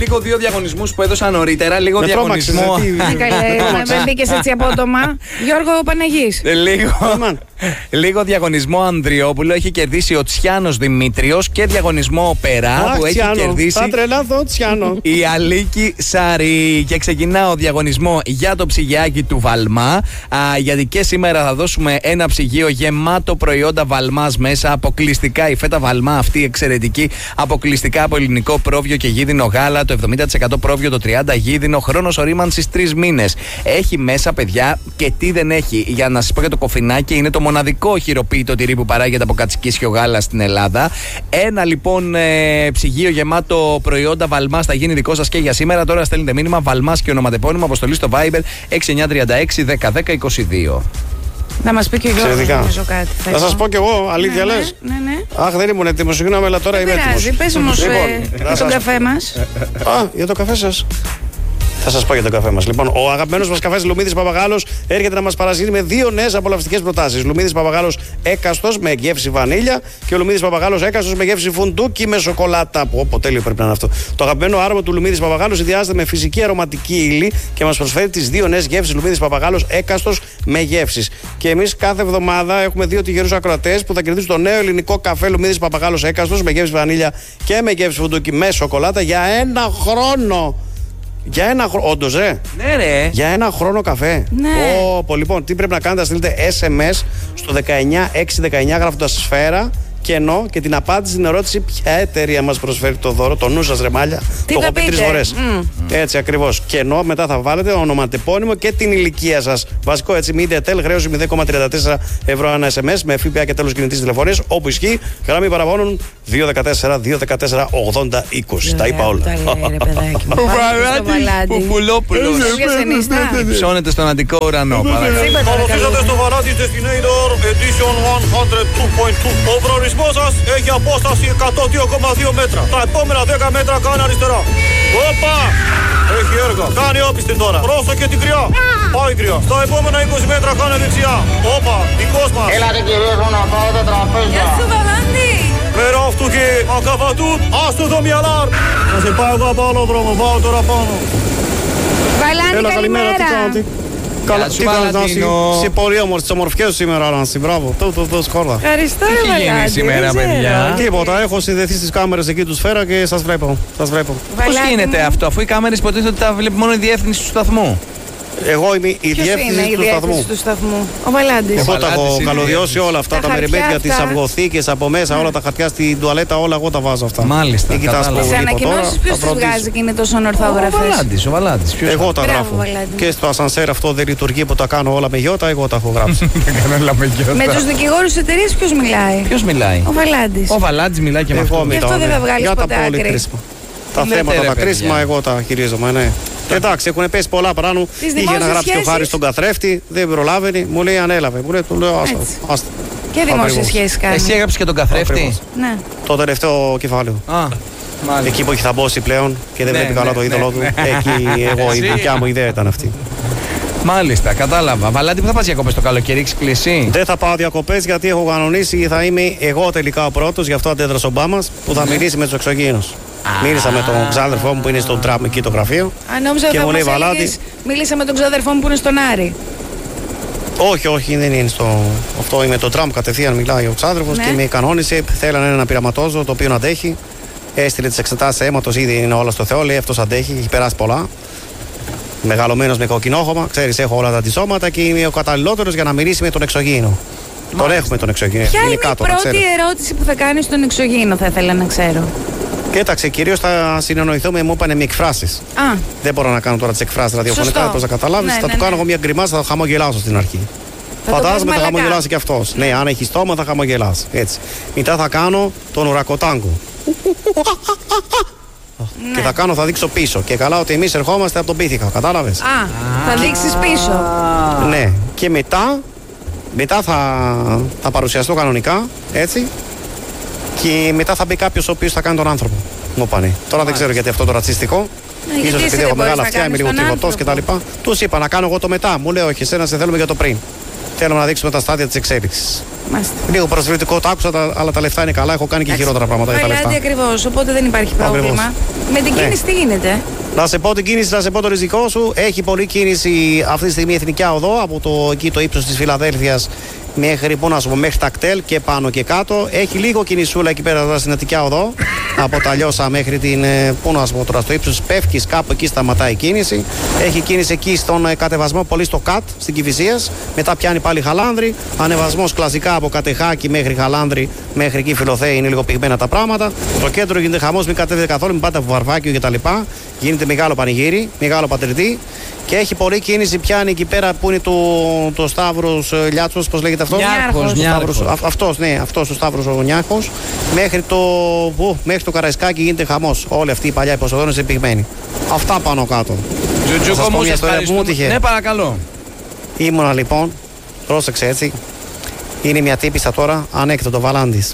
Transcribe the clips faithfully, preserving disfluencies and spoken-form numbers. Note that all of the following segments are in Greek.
Πήγω δύο διαγωνισμούς που έδωσα νωρίτερα. Λίγο με διαγωνισμό. Τι καλέ, με μπήκες έτσι απότομα. Γιώργο Παναγής. Λίγο, λίγο διαγωνισμό Ανδριόπουλο έχει κερδίσει ο Τσιάνος Δημήτριος και διαγωνισμό Περά που έχει Τσιάνο, κερδίσει θα τρελάθω, Τσιάνο. η Αλίκη Σαρή. Και ξεκινά ο διαγωνισμό για το ψυγιάκι του Βαλμά. Α, γιατί και σήμερα θα δώσουμε ένα ψυγείο γεμάτο προϊόντα Βαλμάς μέσα. Αποκλειστικά η φέτα Βαλμά αυτή εξαιρετική. Αποκλειστικά από ελληνικό πρόβιο και γίδινο γάλα. Το εβδομήντα τοις εκατό πρόβιο, το τριάντα τοις εκατό γίδινο. Χρόνος ορίμανσης τρεις μήνες. Έχει μέσα, παιδιά, και τι δεν έχει. Για να σας πω για το κοφινάκι, είναι το μοναδικό χειροποίητο τυρί που παράγεται από κατσικίσιο γάλα στην Ελλάδα. Ένα λοιπόν ε, ψυγείο γεμάτο προϊόντα Βαλμάς θα γίνει δικό σας και για σήμερα. Τώρα στέλνετε μήνυμα Βαλμάς και ονοματεπώνυμο, αποστολή στο Viber έξι εννιά τρία έξι δέκα δέκα είκοσι δύο. Να μας πει και ο Γιώργος νομίζω κάτι. Θα σας πω κι εγώ, αλήθεια ναι, λες. Ναι, ναι. Αχ, δεν ήμουν έτοιμος, συγγνώμη, αλλά τώρα είμαι έτοιμος. Δεν πειράζει, πες όμως για τον καφέ μας. Α, για το καφέ σας. Θα σας πω για τον καφέ μας. Λοιπόν, ο αγαπημένος μας καφές Λουμίδης Παπαγάλος έρχεται να μας παρασύρει με δύο νέες απολαυστικές προτάσεις. Λουμίδης Παπαγάλος έκαστος με γεύση βανίλια και ο Λουμίδης Παπαγάλος έκαστος με γεύση φουντούκι με σοκολάτα. Πω, τέλειο πρέπει να είναι αυτό. Το αγαπημένο άρωμα του Λουμίδης Παπαγάλος συνδυάζεται με φυσική αρωματική ύλη και μας προσφέρει τις δύο νέες γεύσεις Λουμίδης Παπαγάλος έκαστος με γεύσεις. Και εμείς κάθε εβδομάδα έχουμε δύο τυχερούς ακροατές που θα κερδίσουν το νέο ελληνικό καφέ Λουμίδης Παπαγάλος έκαστος με γεύση βανίλια και με γεύση φουντούκι με σοκολάτα για ένα χρόνο. Για ένα χρόνο, όντως ρε. Ναι, ρε. Για ένα χρόνο καφέ. Ναι. Ω, λοιπόν, τι πρέπει να κάνετε, να στείλετε ες εμ ες στο δεκαεννιά έξι δεκαεννιά γράφοντας σφαίρα κενό και την απάντηση στην ερώτηση ποια εταιρεία μας προσφέρει το δώρο. Το νου σας ρε μάλια. Τι το θα έχω πει πείτε? τρεις φορές. Mm. Έτσι ακριβώς. Κενό, μετά θα βάλετε ονοματεπώνυμο και την ηλικία σας. Βασικό έτσι, MediaTel, χρέωση μηδέν κόμμα τριάντα τέσσερα ευρώ ένα ες εμ ες με ΦΠΑ και τέλος κινητής τηλεφωνίας. Όπου ισχύει, γραμμή παραπώνων δύο ένα τέσσερα δύο ένα τέσσερα ογδόντα είκοσι. Τα είπα όλα. Ο Βαλάτης Πουλόπουλος ψώνεται στον Αντικό ουρανό. Καλώς ήρθατε στο Βαλάτης Destinator Edition εκατόν δύο κόμμα δύο. Ο προορισμός σας έχει απόσταση εκατόν δύο κόμμα δύο μέτρα. Τα επόμενα δέκα μέτρα κάνε αριστερά. Όπα! Έχει έργα. Κάνει όπιστη τώρα. Πρόσεχε την κρυά. Πάει κρυά. Στα επόμενα είκοσι μέτρα κάνε δεξιά. Όπα! Δικός μας. Έλατε κυρίες μου να πάω τα τραπέζια. Γεια σου Βαλάντη. Πέρα αυτού και ακαβατούν. Άστο το μυαλάρ. Θα σε πάω εγώ από άλλο δρόμο. Πάω τώρα πάνω. Βαλάντη, καλημέρα. Καλά, σου, τι κάνεις, Νάση? Βαλαντίνο. Είσαι πολύ όμορφη, τις ομορφιές σου σήμερα, Νάση. Μπράβο, το, το, το σκόρδα. Ευχαριστώ, Τι έχει γίνει Βαλάντη, σήμερα, δεν ξέρω. παιδιά? Τίποτα, έχω συνδεθεί στις κάμερες εκεί του Σφαίρα και σας βλέπω. Σας βλέπω. Πώς Βαλάντη γίνεται μου. αυτό, αφού οι κάμερες υποτίθεται ότι τα βλέπει μόνο η διεύθυνση του σταθμού? Εγώ είμαι η Ποιος είναι διεύθυνση η του διεύθυνση σταθμού. του σταθμού? Ο Βαλάντης. Εγώ τα Βαλάντης έχω είναι καλωδιώσει διεύθυνση. όλα αυτά, Τα τα χαρτιά μεριμέτια, τις αυτά. αυγοθήκες από μέσα, όλα τα χαρτιά στην τουαλέτα, όλα εγώ τα βάζω αυτά. Μάλιστα, Μην κοιτάς κατάλαβα. το Τις λίγο τώρα, ανακοινώσεις ποιος θα τις φροντίσω. βγάζει και είναι τόσο Ο ορθόγραφες? Βαλάντης, ο Βαλάντης. Ποιος Εγώ τα Μπράβο, γράφω. Βαλάντη. Και στο ασανσέρ αυτό δεν λειτουργεί που τα κάνω όλα με γιώτα, εγώ τα έχω γράψει. Με τους δικηγόρους της εταιρείας ποιος μιλάει? Ποιος μιλάει? Ο Βαλάντης. Ο Βαλάντης μιλάει και με Εγώ αυτό. Γι' αυτό μιλάω, δεν ναι. θα βγάλεις Για τα ποτέ πολύ άκρη. κρίσιμα. Τα λέτε, θέματα ρε, τα παιδιά? κρίσιμα εγώ τα χειρίζομαι, ναι. Εντάξει, έχουν πέσει πολλά πάνω. Τις Είχε να δημόσιες γράψει και ο σχέσεις. Χάρης στον καθρέφτη, δεν προλάβαινε, μου λέει ανέλαβε. Μου λέει, του λέω άστα. Έτσι. άστα. Και δημόσιες Ακριβώς. σχέσεις κάνει. Εσύ έγραψες και τον καθρέφτη? Ακριβώς. Ναι. Το τελευταίο κεφάλαιο. Α, μάλιστα. Εκεί που έχει θαμπώσει πλέον και δεν Ναι, βλέπει ναι, καλά το ναι, είδωλό ναι. του. Εκεί εγώ, η Εσύ. δικιά μου ιδέα ήταν αυτή. Μάλιστα, κατάλαβα. Βαλάντη, πού θα πας διακοπές το καλοκαίρι, έχεις κλείσει? Δεν θα πάω διακοπές γιατί έχω κανονίσει, θα είμαι εγώ τελικά ο πρώτος, γι' αυτό αντέδρασε ο Ομπάμας που θα μιλήσει με τους εξωγήινους. Μίλησα με τον ξάδερφό μου που είναι στο τραμ εκεί το γραφείο. Αν νόμιζα Και θα μου λέει, μας Βαλάντη. έλεγες, μίλησα με τον ξαδερφό μου που είναι στον Άρη. Όχι, όχι, δεν είναι στο. Αυτό είναι το τραμ κατευθείαν μιλάει ο ξάδερφος Ναι. και με κανόνισε. Θέλανε ένα πειραματόζωο το οποίο να αντέχει. Έστειλε τις εξετάσεις αίματος, ήδη είναι όλα στο Θεό. Λέει αυτός αντέχει, έχει περάσει πολλά. Μεγαλωμένος με κοκκινόχωμα, ξέρεις, έχω όλα τα αντισώματα και είμαι ο καταλληλότερος για να μιλήσει με τον εξωγήινο. Τον έχουμε τον εξωγήινο. Ποια είναι η κάτω, να πρώτη ξέρετε. ερώτηση που θα κάνεις στον εξωγήινο, θα ήθελα να ξέρω. Κοίταξε, κυρίως θα συνεννοηθούμε, μου είπανε με εκφράσεις. Α, Δεν μπορώ να κάνω τώρα τις εκφράσεις ραδιοφωνικά, Σωστό. πώς να καταλάβεις. Ναι, θα ναι, του κάνω ναι. εγώ μια γκριμάτσα, θα χαμογελάσω στην αρχή. Θα το πας Φαντάζομαι θα μαλακά. χαμογελάσει και αυτός. Ναι, αν έχει στόμα θα χαμογελάσει. Έτσι. Μετά θα κάνω τον ουρακοτάγκο. ναι. Και θα κάνω, θα δείξω πίσω. Και καλά ότι εμείς ερχόμαστε από τον Πίθηκα. Κατάλαβες. Α, θα δείξεις πίσω. Ναι. Και μετά, μετά θα, θα παρουσιαστώ κανονικά. Έτσι. Και μετά θα μπει κάποιος ο οποίος θα κάνει τον άνθρωπο. Μου πάνε. Τώρα δεν ξέρω γιατί αυτό το ρατσιστικό. Ναι, γιατί Ίσως εσύ επειδή δεν έχω μπορείς μεγάλα να αυτιά, είμαι κάνεις λίγο τον τριγωτός άνθρωπο. κτλ. Τους είπα να κάνω εγώ το μετά. Μου λέει όχι, εσένα σε θέλουμε για το πριν. Θέλω να δείξουμε τα στάδια της εξέλιξης. Μάλιστα. Λίγο προσβλητικό το άκουσα, αλλά τα λεφτά είναι καλά. Έχω κάνει και χειρότερα πράγματα για τα λεφτά. Πάλι ακριβώς, οπότε δεν υπάρχει πρόβλημα. Ακριβώς. Με την Ναι. κίνηση τι γίνεται? Να σε πω την κίνηση, να σε πω το ριζικό σου. Έχει πολλή κίνηση αυτή τη στιγμή η Εθνική Οδό από το, εκεί το ύψος της Φιλαδέλφειας μέχρι, πού να σου πω, μέχρι τα κτέλ και πάνω και κάτω. Έχει λίγο κινησούλα εκεί πέρα τώρα στην Αττική Οδό. Από τα Λιώσα μέχρι την, πού να σου πω τώρα, στο ύψος της Πεύκης, κάπου εκεί σταματάει η κίνηση. Έχει κίνηση εκεί στον κατεβασμό πολύ στο ΚΑΤ, στην Κηφισίας. Μετά πιάνει πάλι Χαλάνδρη. Ανεβασμός κλασικά από Κατεχάκη μέχρι Χαλάνδρη, μέχρι εκεί Φιλοθέη, είναι λίγο πυγμένα τα πράγματα. Το κέντρο γίνεται χαμός, μην κατέβετε καθόλου, μην πάτε από Βαρβάκιο κτλ. Γίνεται μεγάλο πανηγύρι, μεγάλο πατριτή. Και έχει πολλή κίνηση, πιάνει εκεί πέρα που είναι το, το Σταύρος Λιάτσος, πώς λέγεται αυτό? Νιάρχος, Νιάρχος. Αυτός, ναι, αυτός ο Σταύρος ο Νιάρχος. Μέχρι το, που, μέχρι το Καραϊσκάκι γίνεται χαμός. Όλη αυτή η παλιά υποσοδόνηση είναι πυγμένη. Αυτά πάνω κάτω. Τζουτζούκο μου, μια ιστορία που μου τύχε. Ναι, παρακαλώ. Ήμουνα λοιπόν, πρόσεξε έτσι, είναι μια τύπισσα τώρα, ανέκδοτο Βαλάντης,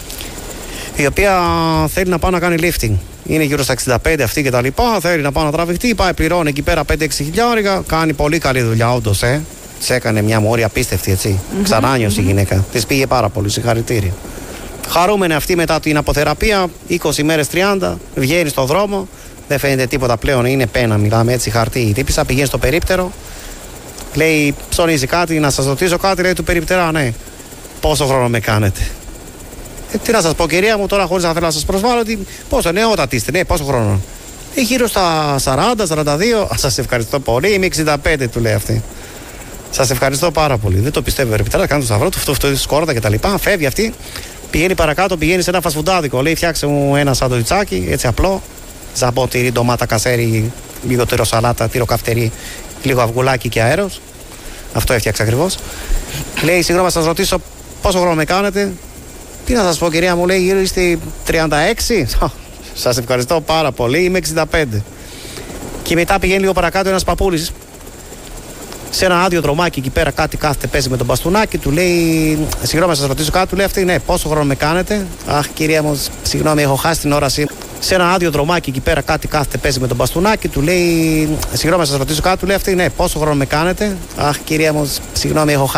η οποία θέλει να πάει να κάνει lifting. Είναι γύρω στα εξήντα πέντε αυτή και τα λοιπά. Θέλει να πάει να τραβηχτεί. Πάει, πληρώνει εκεί πέρα πέντε έξι χιλιάρικα. Κάνει πολύ καλή δουλειά, όντως, ε. Της έκανε μια μόρια απίστευτη, έτσι. Mm-hmm. Ξανάνιωσε η γυναίκα. Της πήγε πάρα πολύ. Συγχαρητήρια. Χαρούμενη αυτή μετά την αποθεραπεία, είκοσι μέρες τριάντα, βγαίνει στον δρόμο. Δεν φαίνεται τίποτα πλέον. Είναι πένα, μιλάμε έτσι, χαρτί. Η τύπισσα πηγαίνει στο περίπτερο. Λέει, ψωνίζει κάτι, να σας ρωτήσω κάτι, λέει του περιπτερά, ναι. Πόσο χρόνο με κάνετε? Ε, τι να σας πω, κυρία μου, τώρα χωρίς να θέλω να σας προσβάλλω, ότι πόσο νεότατη είστε, ναι, πόσο χρόνο? Ε, γύρω στα σαράντα σαράντα δύο. Σας ευχαριστώ πολύ, είμαι εξήντα πέντε, του λέει αυτή. Σας ευχαριστώ πάρα πολύ. Δεν το πιστεύω, ρε πιτέρα, κάνει το σταυρό του, αυτό, αυτό, σκόρτα και τα λοιπά. Φεύγει αυτή, πηγαίνει παρακάτω, πηγαίνει σε ένα φασφουντάδικο. Λέει, φτιάξε μου ένα σαντουιτσάκι, έτσι απλό. Ζαμπό, τυρί, ντομάτα, κασέρι, λίγο τυροσαλάτα, τυροκαυτερί, λίγο αυγουλάκι και αέρος. Αυτό έφτιαξε ακριβώς. Λέει, συγγνώμη, να σας ρωτήσω πόσο χρόνο με κάνετε? Τι να σας πω, κυρία μου, λέει, γύρω είστε τριάντα έξι. Σας ευχαριστώ πάρα πολύ, είμαι εξήντα πέντε. Και μετά πηγαίνει λίγο παρακάτω ένας παππούλης σε ένα άδειο δρομάκι εκεί πέρα, κάτι κάθεται, παίζει με τον μπαστούνάκι, του λέει, συγγνώμη, να σας ρωτήσω κάτι, του λέει αυτή, ναι, πόσο χρόνο με κάνετε? Αχ, κυρία μου, συγγνώμη, έχω χάσει την όραση. Σε ένα άδειο δρομάκι εκεί πέρα, κάτι κάθεται, παίζει με τον μπαστούνάκι, του λέει, συγγνώμη, να σας ρωτήσω κάτι, του λέει αυτή, ναι, πόσο χρόνο με κάνετε? Αχ, κυρία μου, συγγνώμη, έχω χάσει.